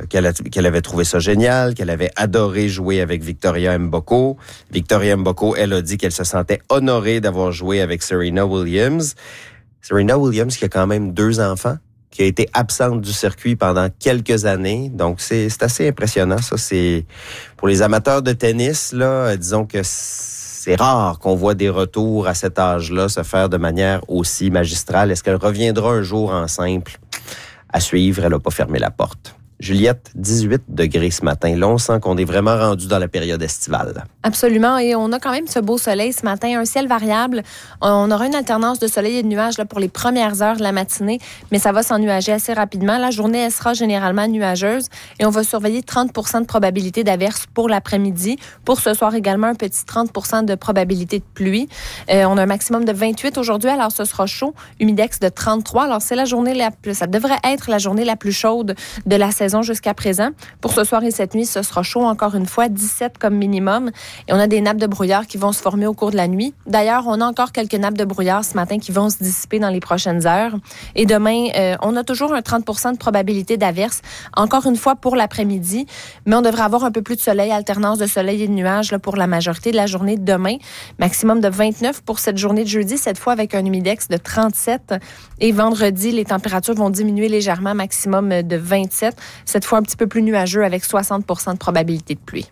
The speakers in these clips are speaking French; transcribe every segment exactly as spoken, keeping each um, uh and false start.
qu'elle, a, qu'elle avait trouvé ça génial, qu'elle avait adoré jouer avec Victoria Mboko. Victoria Mboko, elle a dit qu'elle se sentait honorée d'avoir joué avec Serena Williams. Serena Williams qui a quand même deux enfants, qui a été absente du circuit pendant quelques années. Donc, c'est, c'est assez impressionnant. Ça, c'est pour les amateurs de tennis, là, disons que c'est rare qu'on voit des retours à cet âge-là se faire de manière aussi magistrale. Est-ce qu'elle reviendra un jour en simple? À suivre, elle n'a pas fermé la porte. Juliette, dix-huit degrés ce matin. Là, on sent qu'on est vraiment rendu dans la période estivale. Absolument. Et on a quand même ce beau soleil ce matin, un ciel variable. On aura une alternance de soleil et de nuages là, pour les premières heures de la matinée, mais ça va s'ennuager assez rapidement. La journée, elle sera généralement nuageuse et on va surveiller trente pour cent de probabilité d'averse pour l'après-midi. Pour ce soir également, un petit trente pour cent de probabilité de pluie. Euh, on a un maximum de vingt-huit aujourd'hui, alors ce sera chaud. Humidex de trente-trois. Alors, c'est la journée la plus, ça devrait être la journée la plus chaude de la saison jusqu'à présent. Pour ce soir et cette nuit, ce sera chaud encore une fois, dix-sept comme minimum. Et on a des nappes de brouillard qui vont se former au cours de la nuit. D'ailleurs, on a encore quelques nappes de brouillard ce matin qui vont se dissiper dans les prochaines heures. Et demain, euh, on a toujours un trente pour cent de probabilité d'averse, encore une fois pour l'après-midi. Mais on devrait avoir un peu plus de soleil, alternance de soleil et de nuages là, pour la majorité de la journée de demain. Maximum de vingt-neuf pour cette journée de jeudi, cette fois avec un humidex de trente-sept. Et vendredi, les températures vont diminuer légèrement, maximum de vingt-sept. Cette fois, un petit peu plus nuageux avec soixante pour cent de probabilité de pluie.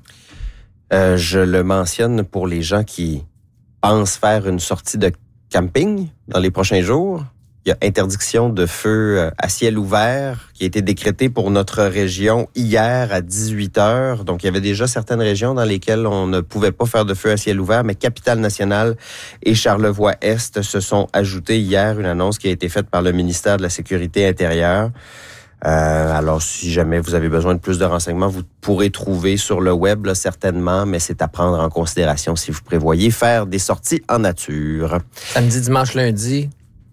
Euh, je le mentionne pour les gens qui pensent faire une sortie de camping dans les prochains jours. Il y a interdiction de feu à ciel ouvert qui a été décrétée pour notre région hier à dix-huit heures. Donc, il y avait déjà certaines régions dans lesquelles on ne pouvait pas faire de feu à ciel ouvert, mais Capitale-Nationale et Charlevoix-Est se sont ajoutés hier, une annonce qui a été faite par le ministère de la Sécurité intérieure. Euh, alors, si jamais vous avez besoin de plus de renseignements, vous pourrez trouver sur le web, là, certainement, mais c'est à prendre en considération si vous prévoyez faire des sorties en nature. Samedi, dimanche, lundi.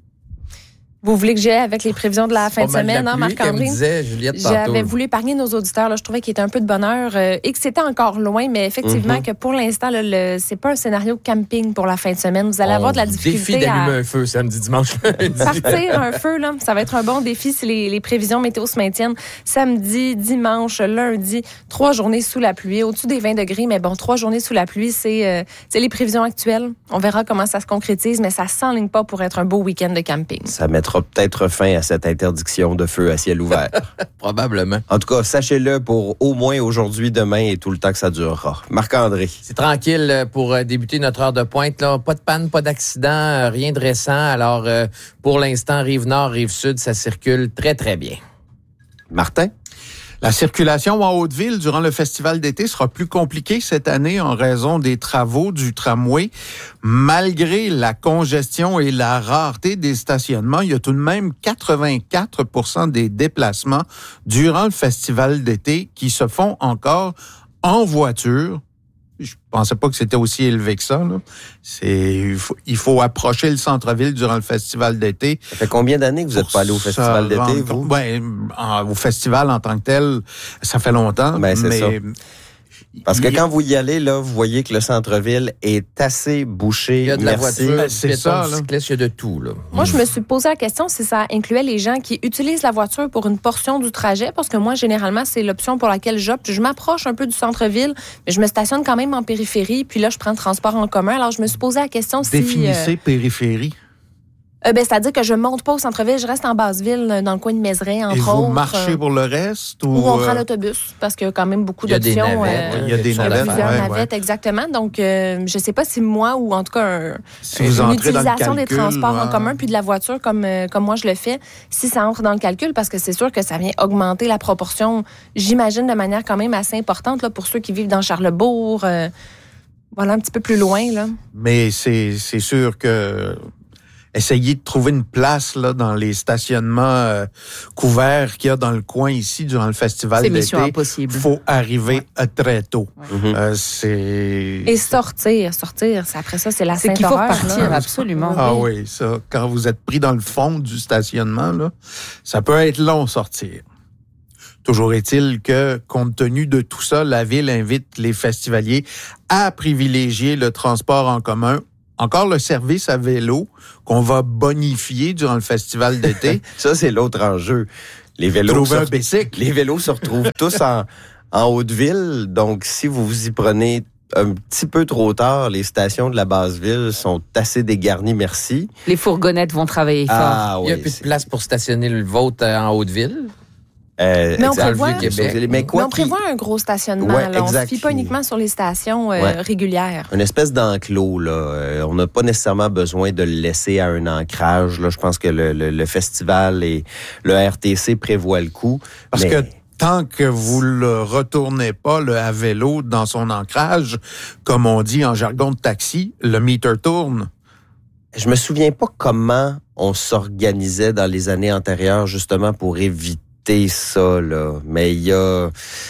Vous voulez que j'aille avec les prévisions de la fin de semaine, hein, Marc-André? Disait Juliette J'avais voulu épargner nos auditeurs. Là, je trouvais qu'il était un peu de bonheur euh, et que c'était encore loin, mais effectivement mm-hmm. que pour l'instant, là, le, c'est pas un scénario camping pour la fin de semaine. Vous allez On avoir de la difficulté défi d'allumer à un feu samedi, dimanche, lundi. Partir un feu, là, ça va être un bon défi si les, les prévisions météo se maintiennent. Samedi, dimanche, lundi, trois journées sous la pluie, au-dessus des vingt degrés, mais bon, trois journées sous la pluie, c'est, euh, c'est les prévisions actuelles. On verra comment ça se concrétise, mais ça s'enligne pas pour être un beau week-end de camping. Ça mettra peut-être fin à cette interdiction de feu à ciel ouvert. Probablement. En tout cas, sachez-le pour au moins aujourd'hui, demain et tout le temps que ça durera. Marc-André. C'est tranquille pour débuter notre heure de pointe. Là. Pas de panne, pas d'accident, rien de récent. Alors, euh, pour l'instant, Rive-Nord, Rive-Sud, ça circule très, très bien. Martin? La circulation en Haute-Ville durant le festival d'été sera plus compliquée cette année en raison des travaux du tramway. Malgré la congestion et la rareté des stationnements, il y a tout de même quatre-vingt-quatre pour cent des déplacements durant le festival d'été qui se font encore en voiture. Je pensais pas que c'était aussi élevé que ça. Là. C'est, il faut, il faut approcher le centre-ville durant le festival d'été. Ça fait combien d'années que vous n'êtes pas allé au festival d'été, vous? Ben, au festival en tant que tel, ça fait longtemps. Ben, c'est mais ça. Parce que quand vous y allez, là, vous voyez que le centre-ville est assez bouché. Il y a de la Merci. voiture, ben, c'est ça, là. cycliste, il y a de tout. Là. Moi, je me suis posé la question si ça incluait les gens qui utilisent la voiture pour une portion du trajet, parce que moi, généralement, c'est l'option pour laquelle j'opte. Je m'approche un peu du centre-ville, mais je me stationne quand même en périphérie, puis là, je prends le transport en commun. Alors, je me suis posé la question si... Définissez euh, périphérie. Euh, ben, c'est-à-dire que je monte pas au centre-ville, je reste en basse-ville, dans le coin de Mézeray, entre Et vous autres. marchez pour le reste? Ou, ou on euh... prend l'autobus, parce qu'il y a quand même beaucoup il y a d'options. des navettes. Euh, il y a des il y a navettes. plusieurs ouais, navettes, ouais. exactement. Donc, euh, je sais pas si moi, ou en tout cas, un, Si vous une entrez dans le utilisation des calcul, transports ouais. en commun puis de la voiture, comme, euh, comme moi je le fais, si ça entre dans le calcul, parce que c'est sûr que ça vient augmenter la proportion, j'imagine, de manière quand même assez importante là, pour ceux qui vivent dans Charlesbourg, euh, voilà, un petit peu plus loin. Là. Mais c'est, c'est sûr que... Essayez de trouver une place là dans les stationnements euh, couverts qu'il y a dans le coin ici durant le festival c'est d'été. mission impossible. Faut arriver ouais. euh, très tôt. Mm-hmm. Euh, c'est Et sortir, sortir. C'est, après ça, c'est la C'est sainte qu'il faut horreur, repartir, là. absolument. ah oui, ça. Quand vous êtes pris dans le fond du stationnement là, ça peut être long sortir. Toujours est-il que, compte tenu de tout ça, la ville invite les festivaliers à privilégier le transport en commun. Encore le service à vélo qu'on va bonifier durant le festival d'été. Ça, c'est l'autre enjeu. les vélos, Trouver se, un bicycle. les vélos se retrouvent tous en, en Haute-Ville. Donc, si vous vous y prenez un petit peu trop tard, les stations de la basse-ville sont assez dégarnies, merci. Les fourgonnettes vont travailler fort. Ah, Il n'y a oui, plus de c'est- place pour stationner le vôtre en Haute-Ville. Euh, Mais on exact, prévoit- le Vieux-Québec. Mais Mais quoi on qu'il- prévoit un gros stationnement. Ouais, là. On ne se exact. fie pas uniquement sur les stations euh, Ouais. régulières. Une espèce d'enclos, là. Euh, on n'a pas nécessairement besoin de le laisser à un ancrage, là. Je pense que le, le, le festival et le R T C prévoient le coup. Parce mais... que tant que vous le retournez pas, le à vélo, dans son ancrage, comme on dit en jargon de taxi, le meter tourne. Je me souviens pas comment on s'organisait dans les années antérieures, justement, pour éviter ça, là. Mais il y a...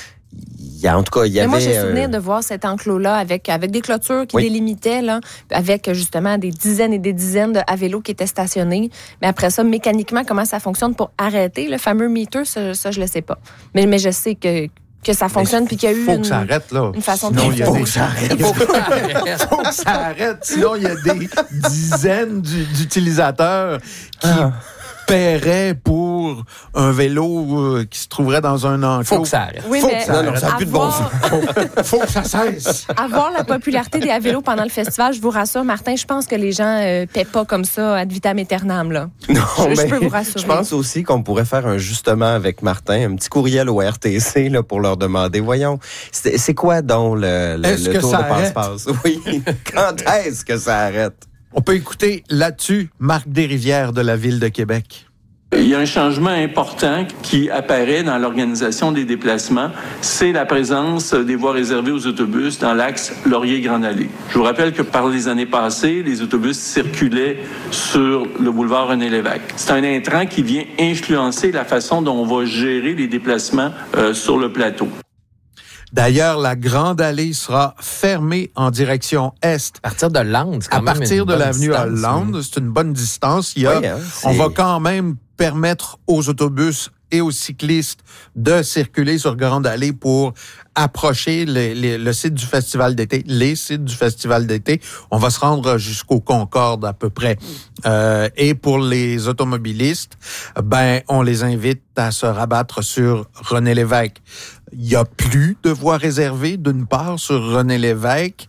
Il y a, en tout cas, il y Mais avait... moi, j'ai souvenir euh, de voir cet enclos-là avec, avec des clôtures qui Oui. délimitaient, là, avec justement des dizaines et des dizaines de à vélo qui étaient stationnés. Mais après ça, mécaniquement, comment ça fonctionne pour arrêter le fameux meter, ça, ça je le sais pas. Mais, mais je sais que, que ça fonctionne puis qu'il y a eu Faut une, que ça arrête, là. une façon de Sinon, il y a fonctionner. des... Faut que ça arrête. Faut que ça arrête. Faut que ça arrête. Sinon, il y a des dizaines du- d'utilisateurs qui Ah. paieraient pour un vélo euh, qui se trouverait dans un enclos. Faut que ça arrête. Oui, Faut mais que ça Non, non, ça n'a plus de bon avoir- sens. Faut que ça cesse. Avoir la popularité des à vélo pendant le festival, je vous rassure, Martin, je pense que les gens euh, paient pas comme ça ad vitam aeternam, là. Non, Je- je mais peux vous rassurer. Je pense aussi qu'on pourrait faire un justement avec Martin, un petit courriel au R T C là, pour leur demander, voyons, c'est c'est quoi donc le, le, Est-ce le que tour ça de arrête? passe-passe? Oui, quand est-ce que ça arrête? On peut écouter là-dessus Marc Desrivières de la Ville de Québec. Il y a un changement important qui apparaît dans l'organisation des déplacements, c'est la présence des voies réservées aux autobus dans l'axe Laurier-Grande Allée. Je vous rappelle que par les années passées, les autobus circulaient sur le boulevard René-Lévesque. C'est un intrant qui vient influencer la façon dont on va gérer les déplacements euh, sur le plateau. D'ailleurs, la Grande Allée sera fermée en direction est. À partir de Lande, c'est quand À même partir une de bonne l'avenue distance, Hollande, c'est une bonne distance. Il y a, Oui, hein, on c'est- va quand même permettre aux autobus et aux cyclistes de circuler sur Grande Allée pour approcher les- les- le site du festival d'été, les sites du festival d'été. On va se rendre jusqu'au Concorde à peu près. Euh, et pour les automobilistes, ben on les invite à se rabattre sur René-Lévesque. Il y a plus de voies réservées d'une part sur René-Lévesque.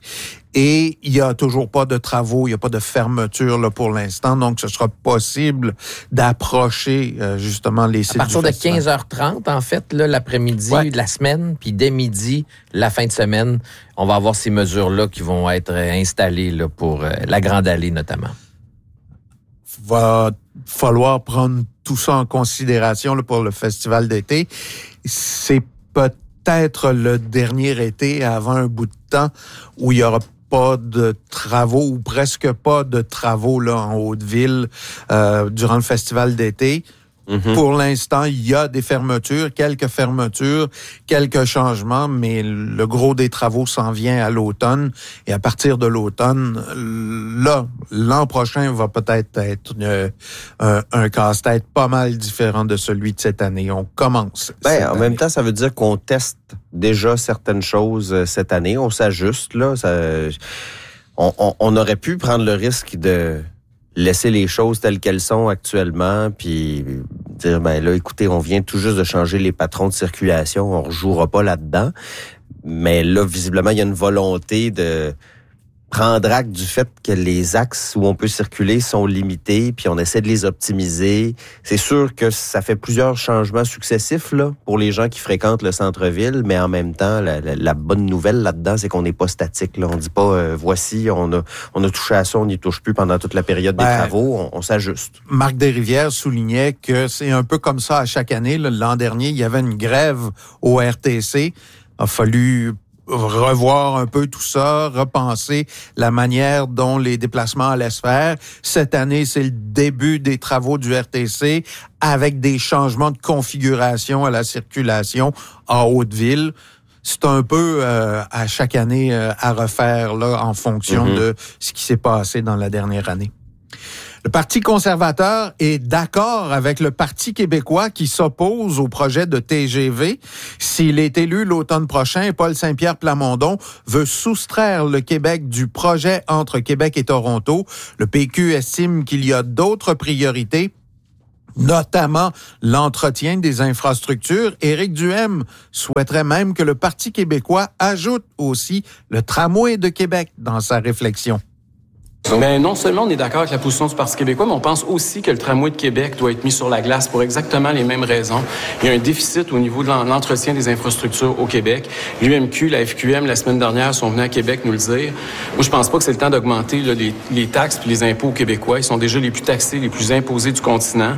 Et il y a toujours pas de travaux, il y a pas de fermeture là pour l'instant, donc ce sera possible d'approcher euh, justement les sites À partir du de festival. quinze heures trente, en fait, là, l'après-midi Ouais. de la semaine, puis dès midi, la fin de semaine, on va avoir ces mesures-là qui vont être euh, installées là, pour euh, la Grande Allée notamment. Va falloir prendre tout ça en considération là, pour le festival d'été. C'est peut-être le dernier été avant un bout de temps où il y aura pas de travaux ou presque pas de travaux là en Haute-Ville euh, durant le festival d'été. Mm-hmm. Pour l'instant, il y a des fermetures, quelques fermetures, quelques changements, mais le gros des travaux s'en vient à l'automne. Et à partir de l'automne, là, l'an prochain va peut-être être une- un, un casse-tête pas mal différent de celui de cette année. On commence. Ben, cette en année. même temps, ça veut dire qu'on teste déjà certaines choses euh, cette année. On s'ajuste, là. Ça, on, on, on aurait pu prendre le risque de laisser les choses telles qu'elles sont actuellement, puis dire, ben là, écoutez, on vient tout juste de changer les patrons de circulation, on rejouera pas là-dedans. Mais là, visiblement, il y a une volonté de prendre acte du fait que les axes où on peut circuler sont limités, puis on essaie de les optimiser. C'est sûr que ça fait plusieurs changements successifs là pour les gens qui fréquentent le centre-ville, mais en même temps, la, la, la bonne nouvelle là-dedans, c'est qu'on n'est pas statique. Là. On dit pas, euh, voici, on a, on a touché à ça, on n'y touche plus pendant toute la période des Ben, travaux, on, on s'ajuste. Marc Desrivières soulignait que c'est un peu comme ça à chaque année. Là. L'an dernier, il y avait une grève au R T C. Il a fallu revoir un peu tout ça, repenser la manière dont les déplacements allaient se faire. Cette année, c'est le début des travaux du R T C avec des changements de configuration à la circulation en Haute-Ville. C'est un peu euh, à chaque année euh, à refaire là en fonction Mm-hmm. de ce qui s'est passé dans la dernière année. Le Parti conservateur est d'accord avec le Parti québécois qui s'oppose au projet de T G V. S'il est élu l'automne prochain, Paul Saint-Pierre Plamondon veut soustraire le Québec du projet entre Québec et Toronto. Le P Q estime qu'il y a d'autres priorités notamment l'entretien des infrastructures. Éric Duhem souhaiterait même que le Parti québécois ajoute aussi le tramway de Québec dans sa réflexion. Bien, non seulement on est d'accord avec la position du Parti québécois, mais on pense aussi que le tramway de Québec doit être mis sur la glace pour exactement les mêmes raisons. Il y a un déficit au niveau de l'entretien des infrastructures au Québec. L'U M Q, la F Q M, la semaine dernière, sont venus à Québec nous le dire. Moi, je pense pas que c'est le temps d'augmenter là, les, les taxes et les impôts québécois. Ils sont déjà les plus taxés, les plus imposés du continent.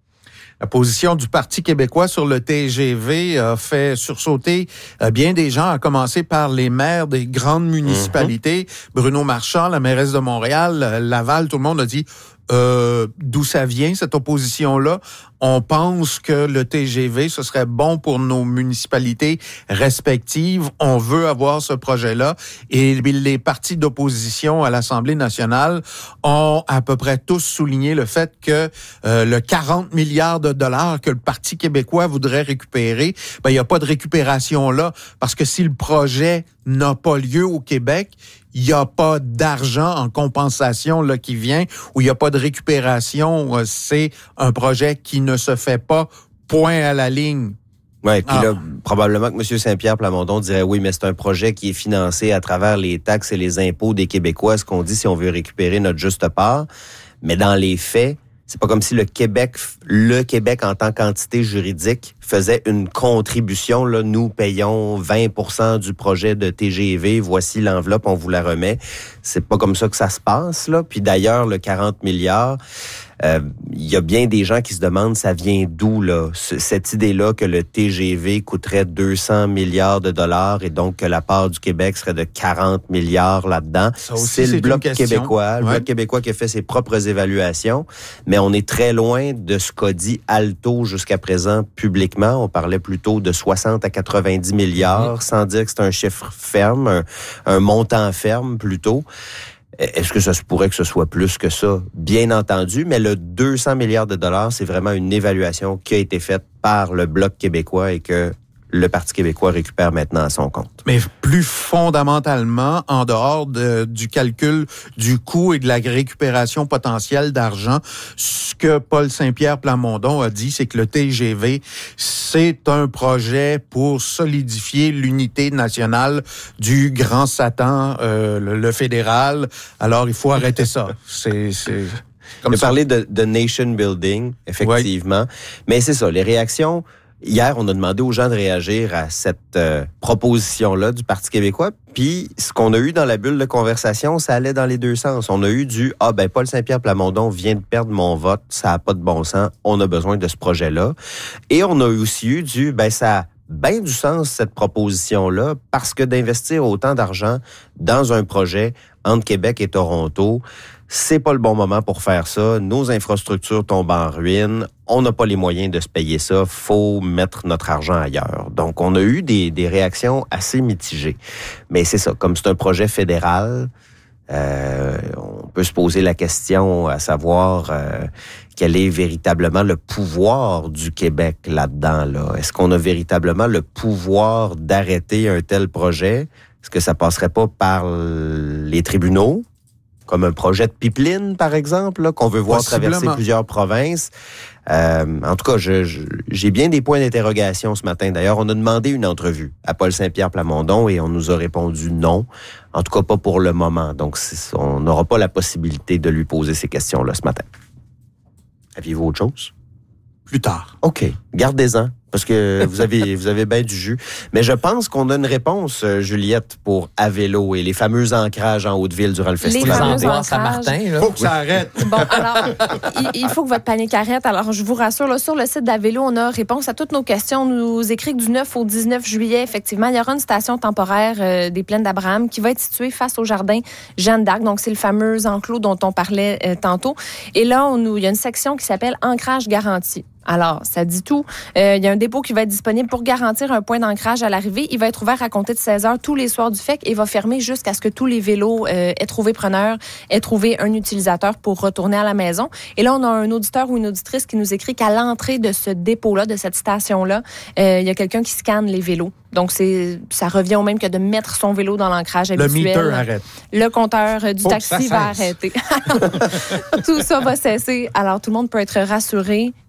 La position du Parti québécois sur le T G V a fait sursauter bien des gens, à commencer par les maires des grandes municipalités. Mm-hmm. Bruno Marchand, la mairesse de Montréal, Laval, tout le monde a dit euh, d'où ça vient, cette opposition-là. On pense que le T G V, ce serait bon pour nos municipalités respectives. On veut avoir ce projet-là. Et les partis d'opposition à l'Assemblée nationale ont à peu près tous souligné le fait que euh, le quarante milliards de dollars que le Parti québécois voudrait récupérer, ben il n'y a pas de récupération là. Parce que si le projet n'a pas lieu au Québec, il n'y a pas d'argent en compensation là qui vient, ou il n'y a pas de récupération. C'est un projet qui ne se fait pas, point à la ligne. Oui, puis ah. là, probablement que M. Saint-Pierre Plamondon dirait oui, mais c'est un projet qui est financé à travers les taxes et les impôts des Québécois, ce qu'on dit si on veut récupérer notre juste part. Mais dans les faits, c'est pas comme si le Québec, le Québec en tant qu'entité juridique faisait une contribution. Là, nous payons vingt pour cent du projet de T G V. Voici l'enveloppe, on vous la remet. C'est pas comme ça que ça se passe, là. Puis d'ailleurs, le quarante milliards, euh, il y a bien des gens qui se demandent ça vient d'où, là, cette idée-là que le T G V coûterait deux cents milliards de dollars et donc que la part du Québec serait de quarante milliards là-dedans. Aussi, c'est, c'est le Bloc québécois, le ouais. Bloc québécois qui a fait ses propres évaluations, mais on est très loin de ce qu'a dit Alto jusqu'à présent publiquement. On parlait plutôt de soixante à quatre-vingt-dix milliards, mmh. sans dire que c'est un chiffre ferme, un, un montant ferme plutôt. Est-ce que ça se pourrait que ce soit plus que ça? Bien entendu, mais le deux cents milliards de dollars, c'est vraiment une évaluation qui a été faite par le Bloc québécois et que le Parti québécois récupère maintenant à son compte. Mais plus fondamentalement, en dehors de, du calcul du coût et de la récupération potentielle d'argent, ce que Paul Saint-Pierre Plamondon a dit, c'est que le T G V, c'est un projet pour solidifier l'unité nationale du grand Satan, euh, le, le fédéral. Alors, il faut arrêter ça. C'est... c'est... Comme il a parlé de, de nation building, effectivement. Ouais. Mais c'est ça, les réactions... Hier, on a demandé aux gens de réagir à cette euh, proposition-là du Parti québécois. Puis, ce qu'on a eu dans la bulle de conversation, ça allait dans les deux sens. On a eu du « Ah, ben Paul Saint-Pierre Plamondon vient de perdre mon vote, ça n'a pas de bon sens, on a besoin de ce projet-là. » Et on a aussi eu du « Ben ça a bien du sens, cette proposition-là, parce que d'investir autant d'argent dans un projet entre Québec et Toronto, c'est pas le bon moment pour faire ça. Nos infrastructures tombent en ruine. On n'a pas les moyens de se payer ça. Faut mettre notre argent ailleurs. Donc, on a eu des, des réactions assez mitigées. Mais c'est ça. Comme c'est un projet fédéral, euh, on peut se poser la question à savoir euh, quel est véritablement le pouvoir du Québec là-dedans, là. Est-ce qu'on a véritablement le pouvoir d'arrêter un tel projet? Est-ce que ça passerait pas par les tribunaux? Comme un projet de pipeline, par exemple, là, qu'on veut voir traverser plusieurs provinces. Euh, en tout cas, je, je, j'ai bien des points d'interrogation ce matin. D'ailleurs, on a demandé une entrevue à Paul Saint-Pierre Plamondon et on nous a répondu non. En tout cas, pas pour le moment. Donc, c'est, on n'aura pas la possibilité de lui poser ces questions-là ce matin. Aviez-vous autre chose? Plus tard. OK. Gardez-en. Parce que vous avez vous avez bien du jus. Mais je pense qu'on a une réponse, Juliette, pour à vélo et les fameux ancrages en Haute-Ville durant le festival. Les fameux ancrages. Saint-Martin, là. Faut que ça arrête. Bon, alors, il, il faut que votre panique arrête. Alors, je vous rassure, là, sur le site d'À vélo, on a réponse à toutes nos questions. On nous écrit que du neuf au dix-neuf juillet, effectivement, il y aura une station temporaire euh, des Plaines d'Abraham qui va être située face au jardin Jeanne d'Arc. Donc, c'est le fameux enclos dont on parlait euh, tantôt. Et là, on nous, il y a une section qui s'appelle Ancrage garanti. Alors, ça dit tout. Euh, il y a un dépôt qui va être disponible pour garantir un point d'ancrage à l'arrivée. Il va être ouvert à compter de seize heures tous les soirs du F E C et va fermer jusqu'à ce que tous les vélos euh, aient trouvé preneur, aient trouvé un utilisateur pour retourner à la maison. Et là, on a un auditeur ou une auditrice qui nous écrit qu'à l'entrée de ce dépôt-là, de cette station-là, euh, il y a quelqu'un qui scanne les vélos. Donc, c'est, ça revient au même que de mettre son vélo dans l'ancrage habituel. Le meter arrête. Le compteur du Faut taxi va arrêter. Tout ça va cesser. Alors, tout le monde peut être rassuré.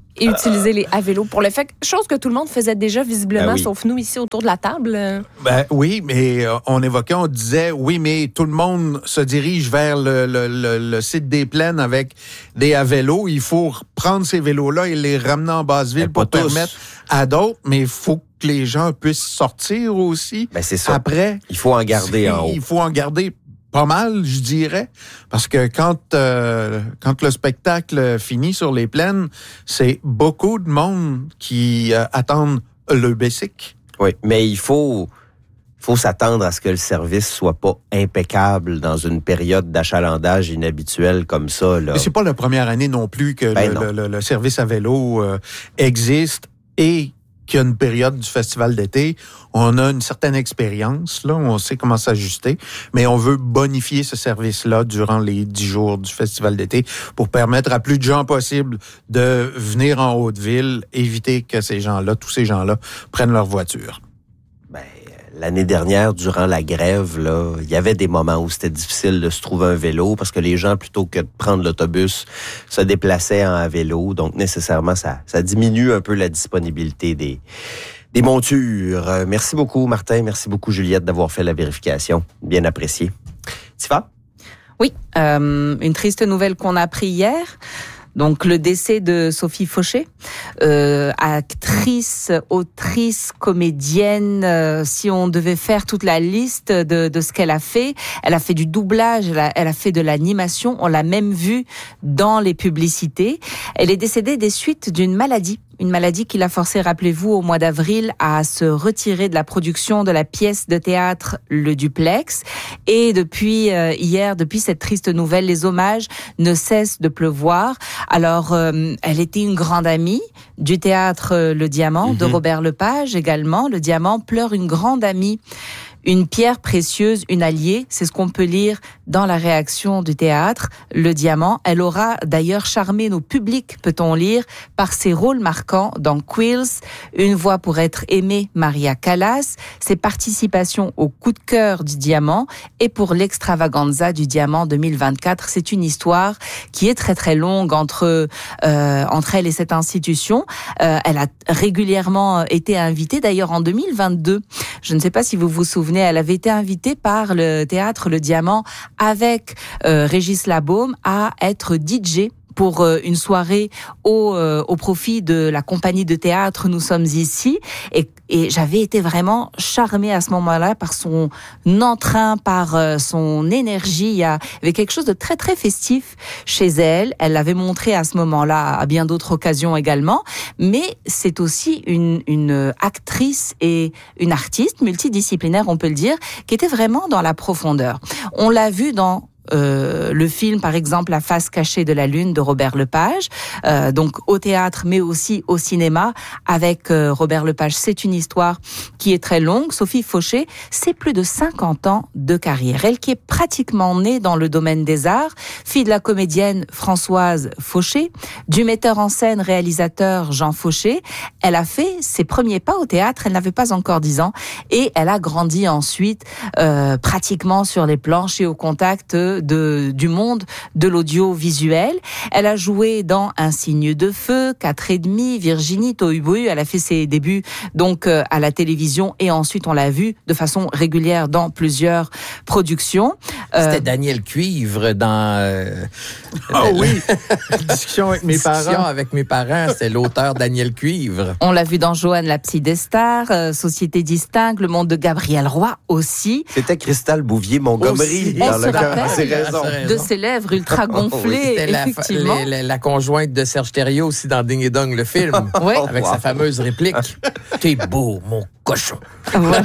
et utiliser les à vélo pour le fait, chose que tout le monde faisait déjà visiblement, Ben oui. sauf nous ici autour de la table. Ben oui, mais euh, on évoquait, on disait, oui, mais tout le monde se dirige vers le, le, le, le site des plaines avec des à vélo. Il faut prendre ces vélos-là et les ramener en basse-ville Ben, pas pour tous. permettre à d'autres, mais il faut que les gens puissent sortir aussi. Ben, c'est ça. Après, Il faut en garder en haut. il faut en garder pas mal, je dirais, parce que quand euh, quand le spectacle finit sur les plaines, c'est beaucoup de monde qui euh, attendent le Bessic. Oui, mais il faut, faut s'attendre à ce que le service soit pas impeccable dans une période d'achalandage inhabituelle comme ça. Là. Mais c'est pas la première année non plus que Ben le, non. le, le, le service à vélo euh, existe et qu'il y a une période du festival d'été. On a une certaine expérience, là, on sait comment s'ajuster, mais on veut bonifier ce service-là durant les dix jours du festival d'été pour permettre à plus de gens possible de venir en Haute-Ville, éviter que ces gens-là, tous ces gens-là, prennent leur voiture. Ben, l'année dernière, durant la grève, là, il y avait des moments où c'était difficile de se trouver un vélo parce que les gens, plutôt que de prendre l'autobus, se déplaçaient en vélo. Donc, nécessairement, ça, ça diminue un peu la disponibilité des, des montures. Euh, merci beaucoup, Martin. Merci beaucoup, Juliette, d'avoir fait la vérification. Bien apprécié. Tifa? Oui, euh, une triste nouvelle qu'on a appris hier. Donc, le décès de Sophie Fauché, euh, actrice, autrice, comédienne. Euh, si on devait faire toute la liste de, de ce qu'elle a fait, elle a fait du doublage, elle a, elle a fait de l'animation. On l'a même vue dans les publicités. Elle est décédée des suites d'une maladie. Une maladie qui l'a forcée, rappelez-vous, au mois d'avril, à se retirer de la production de la pièce de théâtre Le Duplex. Et depuis euh, hier, depuis cette triste nouvelle, les hommages ne cessent de pleuvoir. Alors, euh, elle était une grande amie du théâtre euh, Le Diamant, mm-hmm. de Robert Lepage également. Le Diamant pleure une grande amie. Une pierre précieuse, une alliée, c'est ce qu'on peut lire dans la réaction du théâtre. Le Diamant, elle aura d'ailleurs charmé nos publics, peut-on lire, par ses rôles marquants dans Quills, Une voix pour être aimée, Maria Callas, ses participations au coup de cœur du Diamant et pour l'extravaganza du Diamant deux mille vingt-quatre. C'est une histoire qui est très très longue entre euh, entre elle et cette institution. Euh, elle a régulièrement été invitée, d'ailleurs en deux mille vingt-deux. Je ne sais pas si vous vous souvenez, elle avait été invitée par le théâtre Le Diamant avec euh, Régis Labaume à être D J pour euh, une soirée au, euh, au profit de la compagnie de théâtre Nous sommes ici. Et, et j'avais été vraiment charmée à ce moment-là par son entrain, par euh, son énergie. Il y avait quelque chose de très, très festif chez elle. Elle l'avait montré à ce moment-là à bien d'autres occasions également. Mais c'est aussi une, une actrice et une artiste multidisciplinaire, on peut le dire, qui était vraiment dans la profondeur. On l'a vu dans Euh, le film, par exemple, La face cachée de la lune de Robert Lepage, euh, donc au théâtre, mais aussi au cinéma, avec euh, Robert Lepage. C'est une histoire qui est très longue. Sophie Fauché, c'est plus de cinquante ans de carrière. Elle qui est pratiquement née dans le domaine des arts, fille de la comédienne Françoise Fauché, du metteur en scène réalisateur Jean Fauché. Elle a fait ses premiers pas au théâtre, elle n'avait pas encore dix ans, et elle a grandi ensuite euh, pratiquement sur les planches et au contact de, du monde de l'audiovisuel. Elle a joué dans Un signe de feu, Quatre et demi, Virginie, Tohubohu. Elle a fait ses débuts donc euh, à la télévision et ensuite on l'a vue de façon régulière dans plusieurs productions. C'était Euh, Daniel Cuivre dans... Euh, Ah oui, discussion avec mes Discussion parents. avec mes parents, c'est l'auteur Daniel Cuivre. On l'a vu dans Joanne, la psy des stars, euh, Société distincte, Le monde de Gabriel Roy aussi. C'était Cristal Bouvier-Montgomery Aussi. dans Elle le se cœur. rappelle. C'est raison. C'est De raison. ses lèvres ultra gonflées, C'était la, fa- effectivement. les- la, la conjointe de Serge Thériault aussi dans Ding et Dong, le film, Ouais. avec Wow. sa fameuse réplique « T'es beau, mon cochon ». Ouais.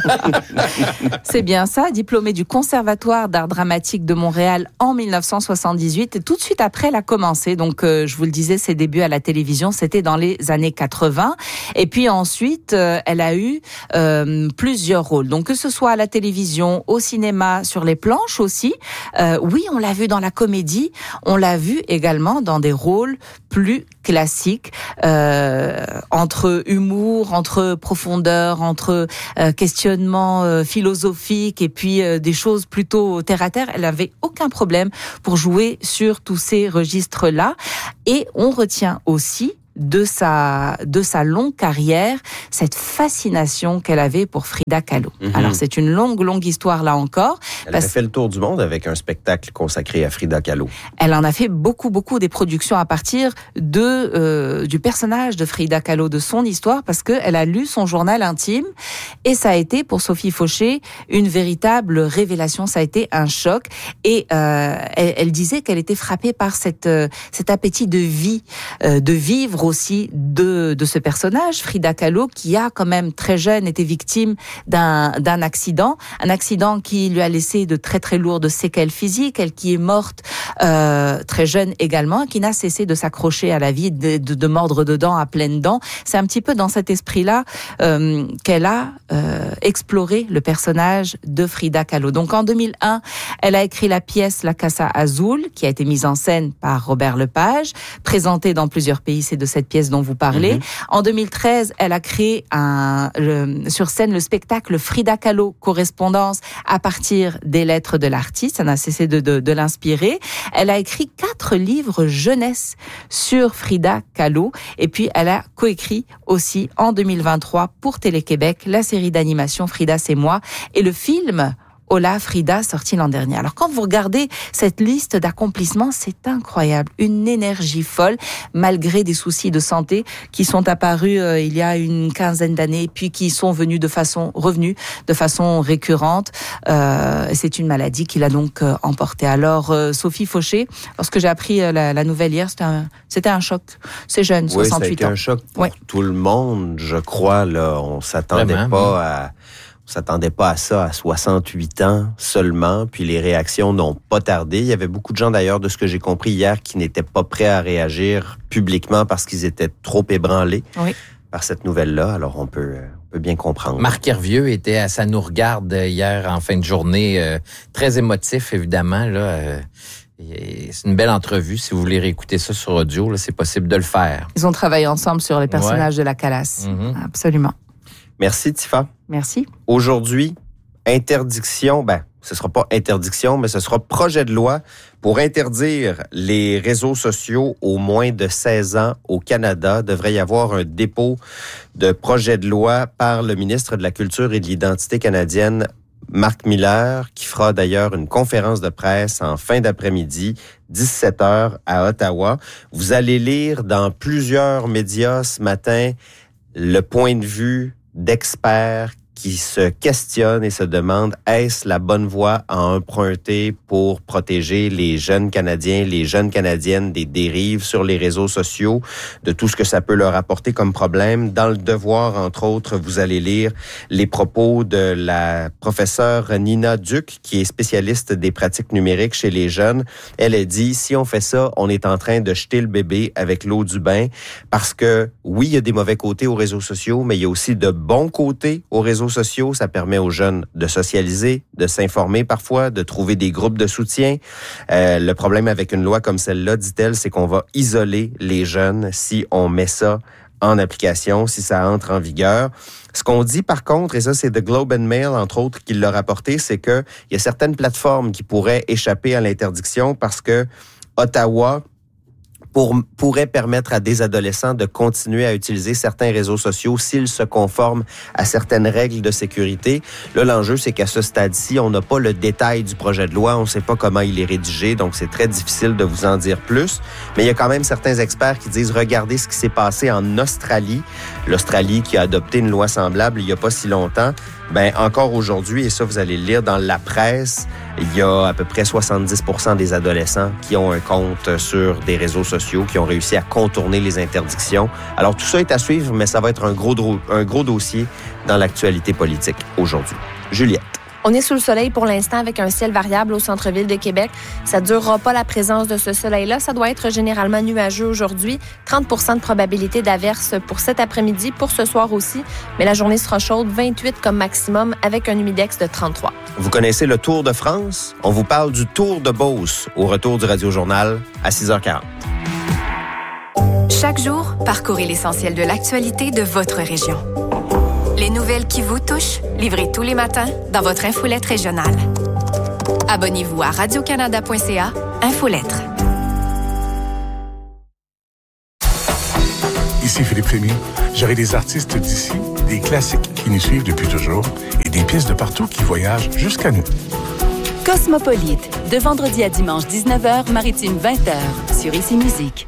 C'est bien ça, diplômée du Conservatoire d'art dramatique de Montréal en dix-neuf cent soixante-dix-huit. Et tout de suite après, elle a commencé. Donc, euh, je vous le disais, ses débuts à la télévision, c'était dans les années quatre-vingts. Et puis ensuite, euh, elle a eu euh, plusieurs rôles. Donc, que ce soit à la télévision, au cinéma, sur les planches aussi. Euh, oui, on l'a vu dans la comédie. On l'a vu également dans des rôles plus classiques, euh, entre humour, entre profondeur, entre euh, questionnement euh, philosophique et puis euh, des choses plutôt terre à terre. Elle avait aucun problème pour jouer sur tous ces registres-là. Et on retient aussi de sa de sa longue carrière cette fascination qu'elle avait pour Frida Kahlo. Mm-hmm. Alors c'est une longue longue histoire là encore. Elle parce... a fait le tour du monde avec un spectacle consacré à Frida Kahlo. Elle en a fait beaucoup beaucoup des productions à partir de euh, du personnage de Frida Kahlo, de son histoire, parce que elle a lu son journal intime et ça a été pour Sophie Fauché une véritable révélation. Ça a été un choc et euh, elle, elle disait qu'elle était frappée par cette euh, cet appétit de vie, euh, de vivre aussi de, de ce personnage, Frida Kahlo, qui a quand même très jeune été victime d'un, d'un accident, un accident qui lui a laissé de très très lourdes séquelles physiques, elle qui est morte euh, très jeune également, qui n'a cessé de s'accrocher à la vie, de, de, de mordre dedans à pleines dents. C'est un petit peu dans cet esprit-là euh, qu'elle a euh, exploré le personnage de Frida Kahlo. Donc en deux mille un, elle a écrit la pièce La Casa Azul, qui a été mise en scène par Robert Lepage, présentée dans plusieurs pays, c'est de cette pièce dont vous parlez. Mmh. En deux mille treize, elle a créé un, le, sur scène le spectacle Frida Kahlo Correspondance à partir des lettres de l'artiste. Ça n'a cessé de, de, de l'inspirer. Elle a écrit quatre livres jeunesse sur Frida Kahlo. Et puis, elle a coécrit aussi en deux mille vingt-trois pour Télé-Québec la série d'animation Frida, c'est moi et le film Hola Frida, sorti l'an dernier. Alors quand vous regardez cette liste d'accomplissements, c'est incroyable, une énergie folle, malgré des soucis de santé qui sont apparus euh, il y a une quinzaine d'années, puis qui sont venus de façon revenus de façon récurrente. Euh, c'est une maladie qui l'a donc euh, emportée. Alors euh, Sophie Fauché, lorsque j'ai appris euh, la, la nouvelle hier, c'était un, c'était un choc. C'est jeune, oui, soixante-huit ans. Oui, ça a été un choc pour oui. tout le monde, je crois. Là, on s'attendait Vraiment, pas oui. à On s'attendait pas à ça à soixante-huit ans seulement, puis les réactions n'ont pas tardé. Il y avait beaucoup de gens d'ailleurs, de ce que j'ai compris hier, qui n'étaient pas prêts à réagir publiquement parce qu'ils étaient trop ébranlés oui. par cette nouvelle-là. Alors on peut, on peut bien comprendre. Marc Hervieux était à Ça nous regarde hier en fin de journée, euh, très émotif évidemment là. Euh... C'est une belle entrevue. Si vous voulez réécouter ça sur audio, là, c'est possible de le faire. Ils ont travaillé ensemble sur les personnages ouais. de la Calas. Mm-hmm. Absolument. Merci, Tifa. Merci. Aujourd'hui, interdiction, ben, ce sera pas interdiction, mais ce sera projet de loi pour interdire les réseaux sociaux aux moins de seize ans au Canada. Il devrait y avoir un dépôt de projet de loi par le ministre de la Culture et de l'Identité canadienne, Marc Miller, qui fera d'ailleurs une conférence de presse en fin d'après-midi, dix-sept heures à Ottawa. Vous allez lire dans plusieurs médias ce matin le point de vue d'experts qui se questionnent et se demandent est-ce la bonne voie à emprunter pour protéger les jeunes Canadiens, les jeunes Canadiennes des dérives sur les réseaux sociaux, de tout ce que ça peut leur apporter comme problème. Dans le Devoir, entre autres, vous allez lire les propos de la professeure Nina Duc, qui est spécialiste des pratiques numériques chez les jeunes. Elle a dit, si on fait ça, on est en train de jeter le bébé avec l'eau du bain, parce que oui, il y a des mauvais côtés aux réseaux sociaux, mais il y a aussi de bons côtés aux réseaux sociaux. Ça permet aux jeunes de socialiser, de s'informer parfois, de trouver des groupes de soutien. Euh, le problème avec une loi comme celle-là, dit-elle, c'est qu'on va isoler les jeunes si on met ça en application, si ça entre en vigueur. Ce qu'on dit par contre, et ça c'est The Globe and Mail, entre autres, qui l'a rapporté, c'est qu'il y a certaines plateformes qui pourraient échapper à l'interdiction parce que Ottawa Pour, pourrait permettre à des adolescents de continuer à utiliser certains réseaux sociaux s'ils se conforment à certaines règles de sécurité. Là, l'enjeu, c'est qu'à ce stade-ci, on n'a pas le détail du projet de loi, on ne sait pas comment il est rédigé, donc c'est très difficile de vous en dire plus. Mais il y a quand même certains experts qui disent, regardez ce qui s'est passé en Australie. L'Australie qui a adopté une loi semblable il n'y a pas si longtemps. Ben encore aujourd'hui, et ça vous allez le lire dans la presse, il y a à peu près soixante-dix pour cent des adolescents qui ont un compte sur des réseaux sociaux, qui ont réussi à contourner les interdictions. Alors tout ça est à suivre, mais ça va être un gros, un gros dossier dans l'actualité politique aujourd'hui. Juliette. On est sous le soleil pour l'instant avec un ciel variable au centre-ville de Québec. Ça ne durera pas la présence de ce soleil-là. Ça doit être généralement nuageux aujourd'hui. trente pour cent de probabilité d'averse pour cet après-midi, pour ce soir aussi. Mais la journée sera chaude, vingt-huit comme maximum, avec un humidex de trente-trois. Vous connaissez le Tour de France? On vous parle du Tour de Beauce au retour du Radio-Journal à six heures quarante. Chaque jour, parcourez l'essentiel de l'actualité de votre région. Les nouvelles qui vous touchent, livrées tous les matins dans votre infolettre régionale. Abonnez-vous à radio canada point c a, Infolettre. ici Philippe Fémy. J'aurai des artistes d'ici, des classiques qui nous suivent depuis toujours et des pièces de partout qui voyagent jusqu'à nous. Cosmopolite, de vendredi à dimanche dix-neuf heures, maritime vingt heures, sur Ici Musique.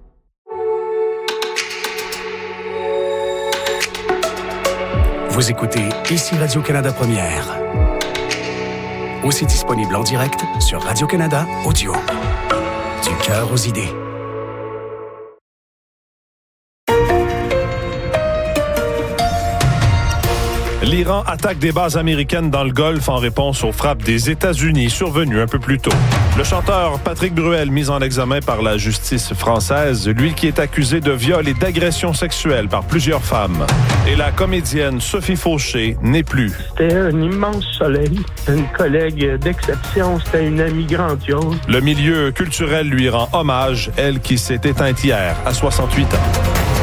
Vous écoutez Ici Radio-Canada Première. Aussi disponible en direct sur Radio-Canada Audio. Du cœur aux idées. L'Iran attaque des bases américaines dans le Golfe en réponse aux frappes des États-Unis survenues un peu plus tôt. Le chanteur Patrick Bruel, mis en examen par la justice française, lui qui est accusé de viol et d'agression sexuelle par plusieurs femmes. Et la comédienne Sophie Fauché n'est plus. C'était un immense soleil, une collègue d'exception, c'était une amie grandiose. Le milieu culturel lui rend hommage, elle qui s'est éteinte hier à soixante-huit ans.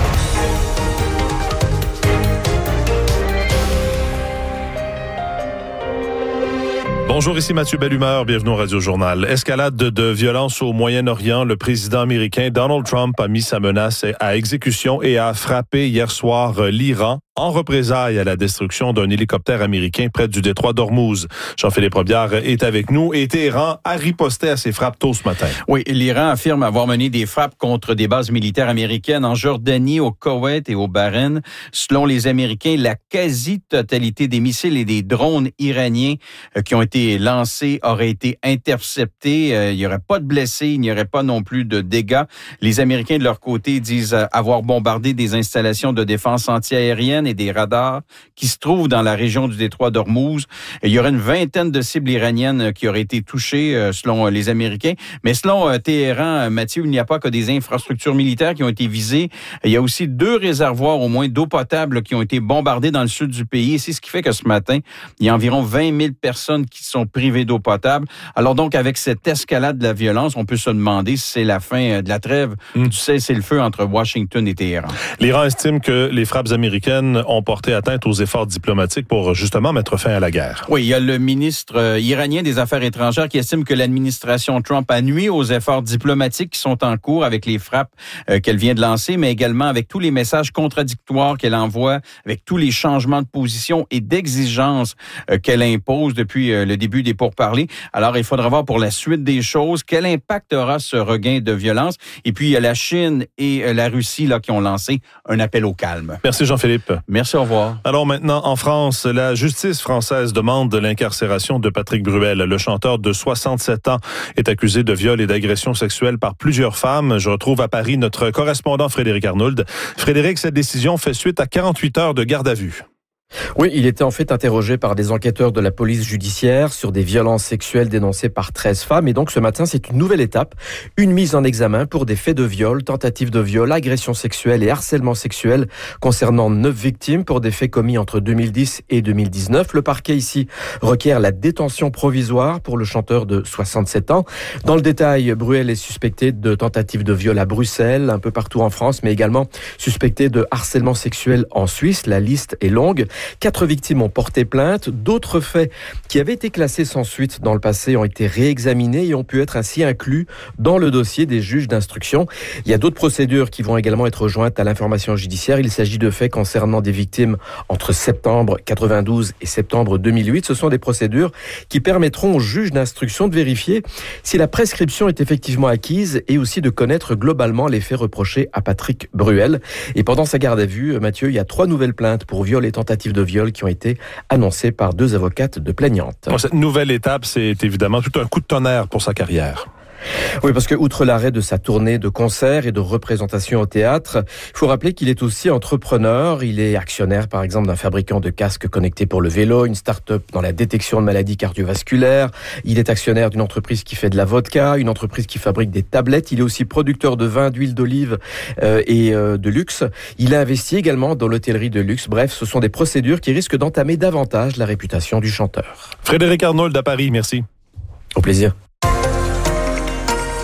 Bonjour, ici Mathieu Bellumeur, bienvenue au Radio-Journal. Escalade de violence au Moyen-Orient, le président américain Donald Trump a mis sa menace à exécution et a frappé hier soir l'Iran en représailles à la destruction d'un hélicoptère américain près du détroit d'Ormuz. Jean-Philippe Robillard est avec nous et Téhéran a riposté à ces frappes tôt ce matin. Oui, l'Iran affirme avoir mené des frappes contre des bases militaires américaines en Jordanie, au Koweït et au Bahreïn. Selon les Américains, la quasi-totalité des missiles et des drones iraniens qui ont été lancés auraient été interceptés. Il n'y aurait pas de blessés, il n'y aurait pas non plus de dégâts. Les Américains, de leur côté, disent avoir bombardé des installations de défense antiaérienne et des radars qui se trouvent dans la région du détroit d'Ormuz. Il y aurait une vingtaine de cibles iraniennes qui auraient été touchées, selon les Américains. Mais selon Téhéran, Mathieu, il n'y a pas que des infrastructures militaires qui ont été visées. Il y a aussi deux réservoirs, au moins, d'eau potable qui ont été bombardés dans le sud du pays. Et c'est ce qui fait que ce matin, il y a environ vingt mille personnes qui sont privées d'eau potable. Alors donc, avec cette escalade de la violence, on peut se demander si c'est la fin de la trêve mmh. du cessez-le-feu entre Washington et Téhéran. L'Iran estime que les frappes américaines ont porté atteinte aux efforts diplomatiques pour justement mettre fin à la guerre. Oui, il y a le ministre euh, iranien des Affaires étrangères qui estime que l'administration Trump a nui aux efforts diplomatiques qui sont en cours avec les frappes euh, qu'elle vient de lancer, mais également avec tous les messages contradictoires qu'elle envoie, avec tous les changements de position et d'exigence euh, qu'elle impose depuis euh, le début des pourparlers. Alors, il faudra voir pour la suite des choses quel impact aura ce regain de violence. Et puis, il y a la Chine et euh, la Russie là, qui ont lancé un appel au calme. Merci Jean-Philippe. Merci, au revoir. Alors maintenant, en France, la justice française demande l'incarcération de Patrick Bruel. Le chanteur de soixante-sept ans est accusé de viol et d'agression sexuelle par plusieurs femmes. Je retrouve à Paris notre correspondant Frédéric Arnould. Frédéric, cette décision fait suite à quarante-huit heures de garde à vue. Oui, il était en fait interrogé par des enquêteurs de la police judiciaire sur des violences sexuelles dénoncées par treize femmes. Et donc ce matin, c'est une nouvelle étape, une mise en examen pour des faits de viol, tentative de viol, agression sexuelle et harcèlement sexuel concernant neuf victimes pour des faits commis entre deux mille dix et deux mille dix-neuf. Le parquet ici requiert la détention provisoire pour le chanteur de soixante-sept ans. Dans le détail, Bruel est suspecté de tentative de viol à Bruxelles, un peu partout en France, mais également suspecté de harcèlement sexuel en Suisse. La liste est longue. Quatre victimes ont porté plainte. D'autres faits qui avaient été classés sans suite dans le passé ont été réexaminés et ont pu être ainsi inclus dans le dossier des juges d'instruction. Il y a d'autres procédures qui vont également être jointes à l'information judiciaire. Il s'agit de faits concernant des victimes entre septembre quatre-vingt-douze et septembre deux mille huit. Ce sont des procédures qui permettront aux juges d'instruction de vérifier si la prescription est effectivement acquise et aussi de connaître globalement les faits reprochés à Patrick Bruel. Et pendant sa garde à vue, Mathieu, il y a trois nouvelles plaintes pour viol et tentative de viol qui ont été annoncées par deux avocates de plaignantes. Cette nouvelle étape, c'est évidemment tout un coup de tonnerre pour sa carrière. Oui, parce que outre l'arrêt de sa tournée de concerts et de représentations au théâtre, il faut rappeler qu'il est aussi entrepreneur. Il est actionnaire, par exemple, d'un fabricant de casques connectés pour le vélo, une start-up dans la détection de maladies cardiovasculaires. Il est actionnaire d'une entreprise qui fait de la vodka, une entreprise qui fabrique des tablettes. Il est aussi producteur de vin, d'huile d'olive euh, et euh, de luxe. Il a investi également dans l'hôtellerie de luxe. Bref, ce sont des procédures qui risquent d'entamer davantage la réputation du chanteur. Frédéric Arnould à Paris, merci. Au plaisir.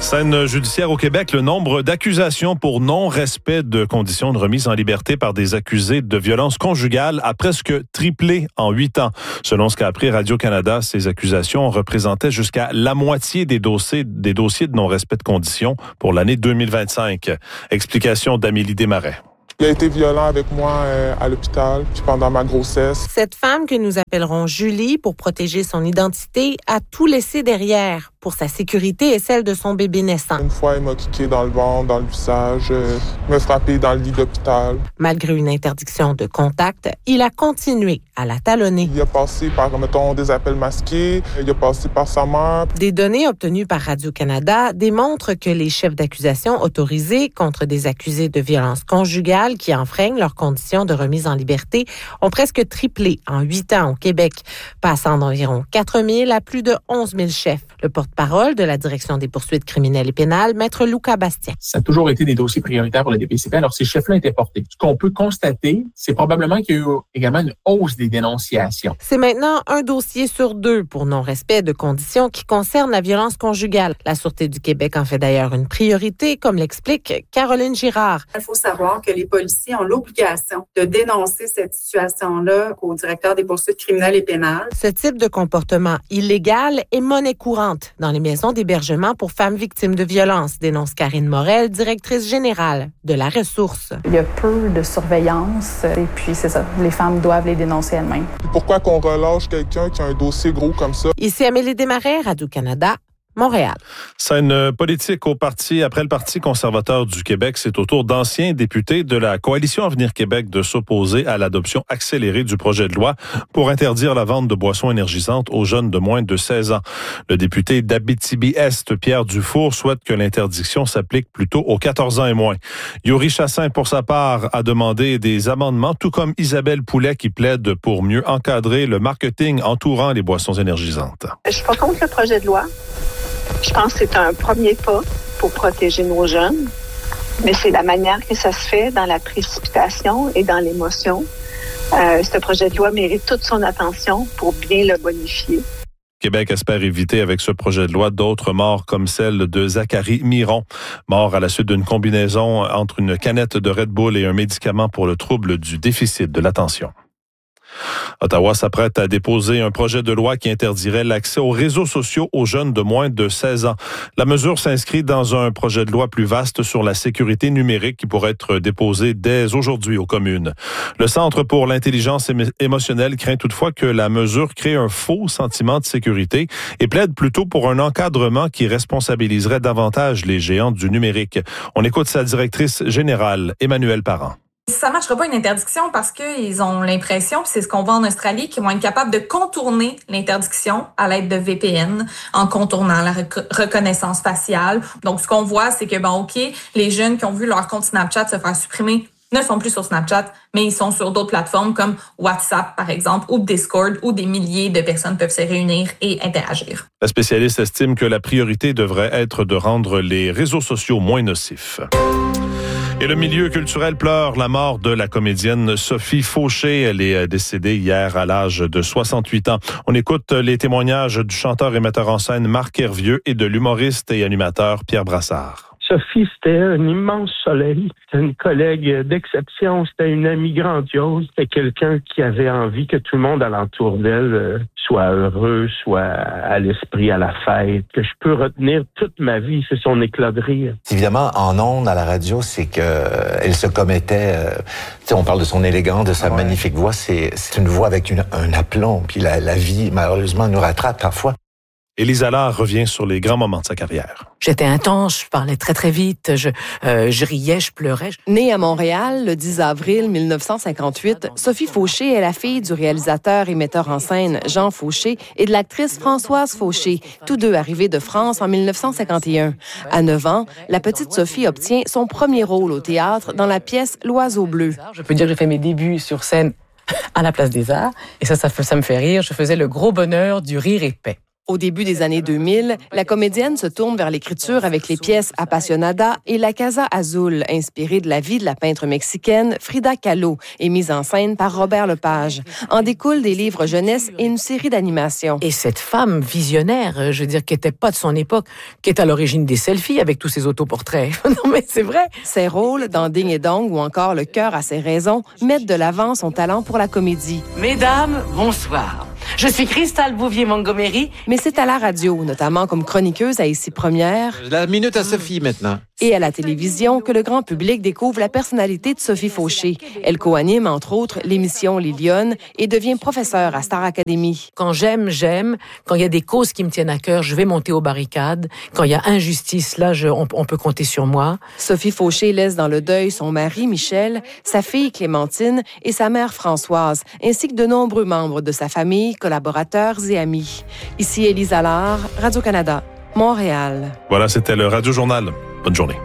Scène judiciaire au Québec, le nombre d'accusations pour non-respect de conditions de remise en liberté par des accusés de violences conjugales a presque triplé en huit ans. Selon ce qu'a appris Radio-Canada, ces accusations représentaient jusqu'à la moitié des dossiers, des dossiers de non-respect de conditions pour l'année deux mille vingt-cinq. Explication d'Amélie Desmarais. Il a été violent avec moi euh, à l'hôpital, puis pendant ma grossesse. Cette femme que nous appellerons Julie, pour protéger son identité, a tout laissé derrière pour sa sécurité et celle de son bébé naissant. Une fois, il m'a kické dans le ventre, dans le visage, euh, me frappé dans le lit d'hôpital. Malgré une interdiction de contact, il a continué à la talonner. Il a passé par, mettons, des appels masqués, il a passé par sa mère. Des données obtenues par Radio-Canada démontrent que les chefs d'accusation autorisés contre des accusés de violences conjugales qui enfreignent leurs conditions de remise en liberté ont presque triplé en huit ans au Québec, passant d'environ quatre mille à plus de onze mille chefs. Le porte-parole de la Direction des poursuites criminelles et pénales, Maître Lucas Bastien. Ça a toujours été des dossiers prioritaires pour la D P C P, alors ces chefs-là étaient portés. Ce qu'on peut constater, c'est probablement qu'il y a eu également une hausse des dénonciations. C'est maintenant un dossier sur deux pour non-respect de conditions qui concernent la violence conjugale. La Sûreté du Québec en fait d'ailleurs une priorité, comme l'explique Caroline Girard. Il faut savoir que les policiers ont l'obligation de dénoncer cette situation-là au directeur des poursuites criminelles et pénales. Ce type de comportement illégal est monnaie courante dans les maisons d'hébergement pour femmes victimes de violences, dénonce Karine Morel, directrice générale de la ressource. Il y a peu de surveillance et puis c'est ça, les femmes doivent les dénoncer elles-mêmes. Pourquoi qu'on relâche quelqu'un qui a un dossier gros comme ça? Ici Amélie Desmarais, Radio-Canada. Montréal. Scène politique au parti. Après le Parti conservateur du Québec, c'est au tour d'anciens députés de la Coalition Avenir Québec de s'opposer à l'adoption accélérée du projet de loi pour interdire la vente de boissons énergisantes aux jeunes de moins de seize ans. Le député d'Abitibi-Est, Pierre Dufour, souhaite que l'interdiction s'applique plutôt aux quatorze ans et moins. Yuri Chassin, pour sa part, a demandé des amendements, tout comme Isabelle Poulet qui plaide pour mieux encadrer le marketing entourant les boissons énergisantes. Je suis pas contre le projet de loi. Je pense que c'est un premier pas pour protéger nos jeunes, mais c'est la manière que ça se fait dans la précipitation et dans l'émotion. Euh, ce projet de loi mérite toute son attention pour bien le bonifier. Québec espère éviter avec ce projet de loi d'autres morts comme celle de Zachary Miron, mort à la suite d'une combinaison entre une canette de Red Bull et un médicament pour le trouble du déficit de l'attention. Ottawa s'apprête à déposer un projet de loi qui interdirait l'accès aux réseaux sociaux aux jeunes de moins de seize ans. La mesure s'inscrit dans un projet de loi plus vaste sur la sécurité numérique qui pourrait être déposé dès aujourd'hui aux communes. Le Centre pour l'intelligence émotionnelle craint toutefois que la mesure crée un faux sentiment de sécurité et plaide plutôt pour un encadrement qui responsabiliserait davantage les géants du numérique. On écoute sa directrice générale, Emmanuelle Parent. Ça ne marchera pas une interdiction parce qu'ils ont l'impression, puis c'est ce qu'on voit en Australie, qu'ils vont être capables de contourner l'interdiction à l'aide de V P N, en contournant la rec- reconnaissance faciale. Donc, ce qu'on voit, c'est que, bon, OK, les jeunes qui ont vu leur compte Snapchat se faire supprimer ne sont plus sur Snapchat, mais ils sont sur d'autres plateformes comme WhatsApp, par exemple, ou Discord, où des milliers de personnes peuvent se réunir et interagir. La spécialiste estime que la priorité devrait être de rendre les réseaux sociaux moins nocifs. Et le milieu culturel pleure la mort de la comédienne Sophie Fauché. Elle est décédée hier à l'âge de soixante-huit ans. On écoute les témoignages du chanteur et metteur en scène Marc Hervieux et de l'humoriste et animateur Pierre Brassard. Sophie, c'était un immense soleil. C'était une collègue d'exception. C'était une amie grandiose. C'était quelqu'un qui avait envie que tout le monde alentour d'elle soit heureux, soit à l'esprit, à la fête. Que je peux retenir toute ma vie, c'est son éclat de rire. Évidemment, en ondes, à la radio, c'est que euh, elle se commettait... Euh, tu sais, on parle de son élégance, de sa ouais. magnifique voix. C'est, c'est une voix avec une, un aplomb. Puis la, la vie, malheureusement, nous rattrape parfois. Élise Allard revient sur les grands moments de sa carrière. J'étais intense, je parlais très très vite, je, euh, je riais, je pleurais. Née à Montréal le dix avril mille neuf cent cinquante-huit, Sophie Fauché est la fille du réalisateur et metteur en scène Jean Fauché et de l'actrice Françoise Fauché, tous deux arrivés de France en mille neuf cent cinquante et un. À neuf ans, la petite Sophie obtient son premier rôle au théâtre dans la pièce L'Oiseau bleu. Je peux dire que j'ai fait mes débuts sur scène à la Place des Arts et ça, ça, ça me fait rire. Je faisais le gros bonheur du rire épais. Au début des années deux mille, la comédienne se tourne vers l'écriture avec les pièces Apasionada et La Casa Azul, inspirée de la vie de la peintre mexicaine Frida Kahlo et mise en scène par Robert Lepage. En découlent des livres jeunesse et une série d'animations. Et cette femme visionnaire, je veux dire, qui n'était pas de son époque, qui est à l'origine des selfies avec tous ces autoportraits. Non, mais c'est vrai. Ses rôles dans Ding et Dong ou encore Le cœur a ses raisons mettent de l'avant son talent pour la comédie. Mesdames, bonsoir. Je suis Cristal Bouvier-Montgomery. Mais c'est à la radio, notamment comme chroniqueuse à Ici Première. La minute à Sophie maintenant. Et à la télévision que le grand public découvre la personnalité de Sophie Fauché. Elle co-anime, entre autres, l'émission Les Lyonnes et devient professeure à Star Academy. Quand j'aime, j'aime. Quand il y a des causes qui me tiennent à cœur, je vais monter aux barricades. Quand il y a injustice, là, je, on, on peut compter sur moi. Sophie Fauché laisse dans le deuil son mari Michel, sa fille Clémentine et sa mère Françoise, ainsi que de nombreux membres de sa famille, collaborateurs et amis. Ici Élise Allard, Radio-Canada, Montréal. Voilà, c'était le Radio Journal. Bonne journée.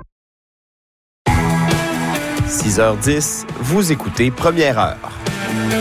six heures dix, vous écoutez Première heure.